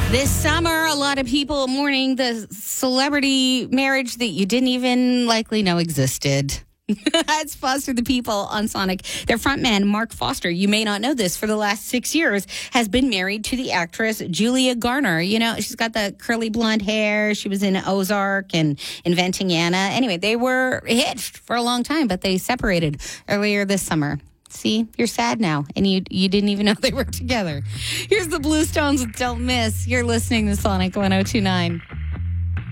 This summer, a lot of people mourning the celebrity marriage that you didn't even likely know existed. It's Foster the People on Sonic. Their frontman, Mark Foster, you may not know this, for the last 6 years, has been married to the actress Julia Garner. You know, she's got the curly blonde hair. She was in Ozark and Inventing Anna. Anyway, they were hitched for a long time, but they separated earlier this summer. See, you're sad now, and you didn't even know they were together. Here's the Bluestones with Don't Miss. You're listening to Sonic 102.9.